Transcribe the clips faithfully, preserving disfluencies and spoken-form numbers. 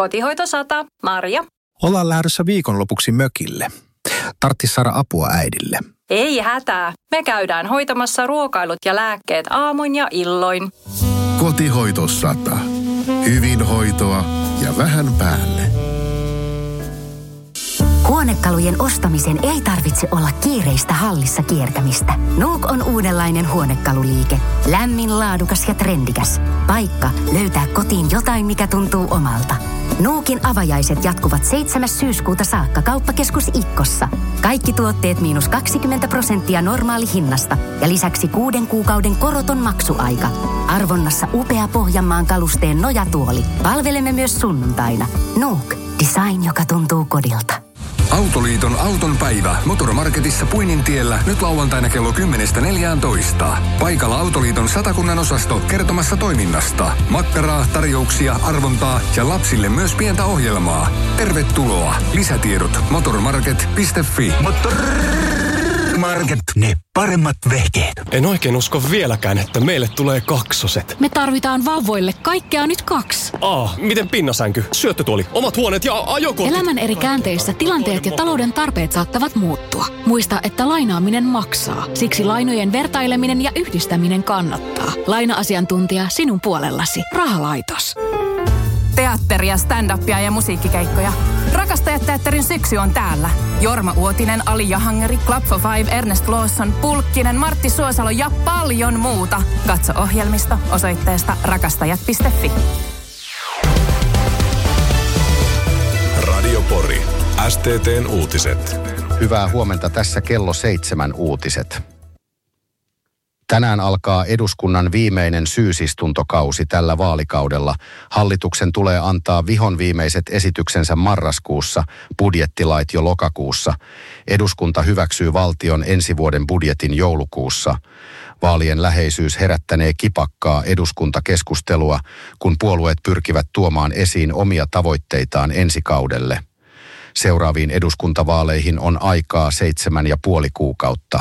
Kotihoito sata. Marja. Ollaan lähdössä viikonlopuksi mökille. Tarttis saada apua äidille. Ei hätää. Me käydään hoitamassa ruokailut ja lääkkeet aamuin ja illoin. Kotihoito sata. Hyvinhoitoa ja vähän päälle. Huonekalujen ostamisen ei tarvitse olla kiireistä hallissa kiertämistä. Nuuk on uudenlainen huonekaluliike. Lämmin, laadukas ja trendikäs. Paikka löytää kotiin jotain, mikä tuntuu omalta. Nuukin avajaiset jatkuvat seitsemäs syyskuuta saakka Kauppakeskus Ikkossa. Kaikki tuotteet miinus kaksikymmentä prosenttia normaali hinnasta ja lisäksi kuuden kuukauden koroton maksuaika. Arvonnassa upea Pohjanmaan kalusteen nojatuoli. Palvelemme myös sunnuntaina. Nuuk. Design, joka tuntuu kodilta. Autoliiton auton päivä Motormarketissa Puinintiellä nyt lauantaina kello kymmenestä neljääntoista. Paikalla Autoliiton Satakunnan osasto kertomassa toiminnasta. Makkaraa, tarjouksia, arvontaa ja lapsille myös pientä ohjelmaa. Tervetuloa. Lisätiedot motormarket piste fi. Motormarket, ne paremmat vehkeet. En oikein usko vieläkään, että meille tulee kaksoset. Me tarvitaan vauvoille kaikkea nyt kaksi. Aa, miten pinnasänky, syöttötuoli, omat huoneet ja ajokortit. Elämän eri käänteissä tilanteet ja talouden tarpeet saattavat muuttua. Muista, että lainaaminen maksaa. Siksi lainojen vertaileminen ja yhdistäminen kannattaa. Laina-asiantuntija sinun puolellasi. Rahalaitos. Teatteria, stand-upia ja musiikkikeikkoja. Rakastajateatterin syksy on täällä. Jorma Uotinen, Ali Jahangeri, Club for Five, Ernest Lawson, Pulkkinen, Martti Suosalo ja paljon muuta. Katso ohjelmista osoitteesta rakastajat piste fi. Radio Pori. S T T:n uutiset. Hyvää huomenta, tässä kello seitsemän uutiset. Tänään alkaa eduskunnan viimeinen syysistuntokausi tällä vaalikaudella. Hallituksen tulee antaa vihon viimeiset esityksensä marraskuussa, budjettilait jo lokakuussa. Eduskunta hyväksyy valtion ensi vuoden budjetin joulukuussa. Vaalien läheisyys herättänee kipakkaa eduskuntakeskustelua, kun puolueet pyrkivät tuomaan esiin omia tavoitteitaan ensi kaudelle. Seuraaviin eduskuntavaaleihin on aikaa seitsemän ja puoli kuukautta.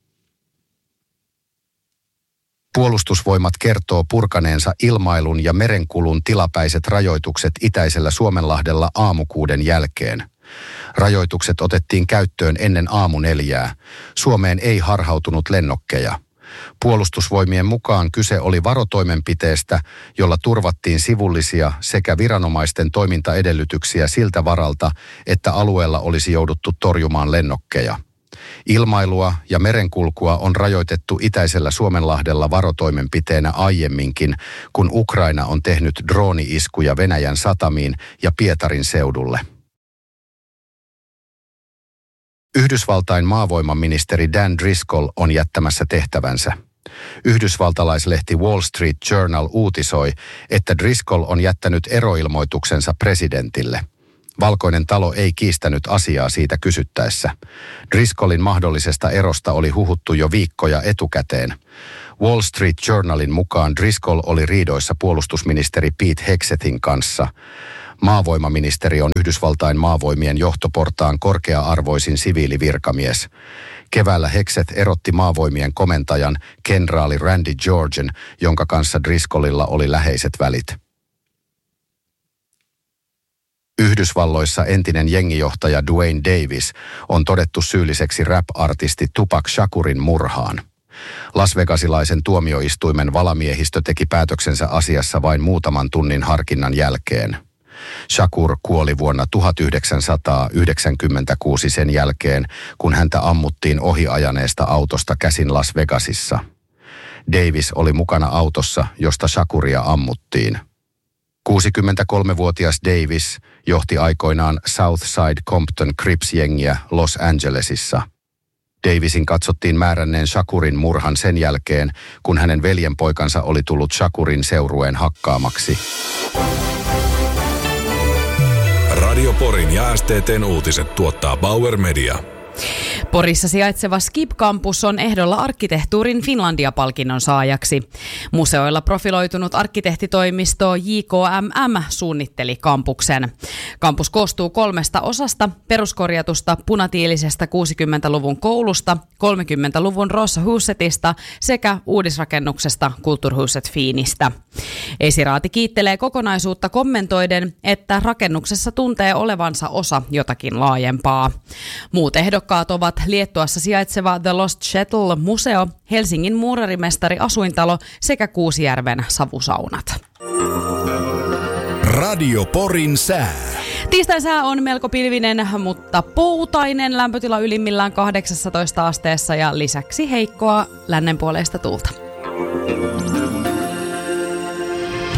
Puolustusvoimat kertoo purkaneensa ilmailun ja merenkulun tilapäiset rajoitukset itäisellä Suomenlahdella aamukuuden jälkeen. Rajoitukset otettiin käyttöön ennen aamuneljää. Suomeen ei harhautunut lennokkeja. Puolustusvoimien mukaan kyse oli varotoimenpiteestä, jolla turvattiin sivullisia sekä viranomaisten toimintaedellytyksiä siltä varalta, että alueella olisi jouduttu torjumaan lennokkeja. Ilmailua ja merenkulkua on rajoitettu itäisellä Suomenlahdella varotoimenpiteenä aiemminkin, kun Ukraina on tehnyt drooni-iskuja Venäjän satamiin ja Pietarin seudulle. Yhdysvaltain maavoimaministeri Dan Driscoll on jättämässä tehtävänsä. Yhdysvaltalaislehti Wall Street Journal uutisoi, että Driscoll on jättänyt eroilmoituksensa presidentille. Valkoinen talo ei kiistänyt asiaa siitä kysyttäessä. Driscollin mahdollisesta erosta oli huhuttu jo viikkoja etukäteen. Wall Street Journalin mukaan Driscoll oli riidoissa puolustusministeri Pete Hexethin kanssa. Maavoimaministeri on Yhdysvaltain maavoimien johtoportaan korkea-arvoisin siviilivirkamies. Keväällä Hexeth erotti maavoimien komentajan kenraali Randy Georgen, jonka kanssa Driscollilla oli läheiset välit. Yhdysvalloissa entinen jengijohtaja Duane Davis on todettu syylliseksi rap-artisti Tupac Shakurin murhaan. Las Vegasilaisen tuomioistuimen valamiehistö teki päätöksensä asiassa vain muutaman tunnin harkinnan jälkeen. Shakur kuoli vuonna tuhatyhdeksänsataayhdeksänkymmentäkuusi sen jälkeen, kun häntä ammuttiin ohiajaneesta autosta käsin Las Vegasissa. Davis oli mukana autossa, josta Shakuria ammuttiin. kuusikymmentäkolmevuotias Davis johti aikoinaan Southside Compton Crips-jengiä Los Angelesissa. Davisin katsottiin määränneen Shakurin murhan sen jälkeen, kun hänen veljenpoikansa oli tullut Shakurin seurueen hakkaamaksi. Radio Porin ja S T T:n uutiset tuottaa Bauer Media. Porissa sijaitseva Skip-kampus on ehdolla arkkitehtuurin Finlandia-palkinnon saajaksi. Museoilla profiloitunut arkkitehtitoimisto J K M M suunnitteli kampuksen. Kampus koostuu kolmesta osasta: peruskorjatusta punatiilisestä kuusikymmentäluvun koulusta, kolmekymmentäluvun Rosa Husetista sekä uudisrakennuksesta Kulturhuset Fiinistä. Esiraati kiittelee kokonaisuutta kommentoiden, että rakennuksessa tuntee olevansa osa jotakin laajempaa. Muut ehdokkaat ovat Liettuassa sijaitseva The Lost Shuttle-museo, Helsingin muurarimestari asuintalo sekä Kuusijärven savusaunat. Radio Porin sää. Tiistain sää on melko pilvinen, mutta poutainen, lämpötila ylimmillään kahdeksantoista asteessa ja lisäksi heikkoa lännenpuoleista tuulta.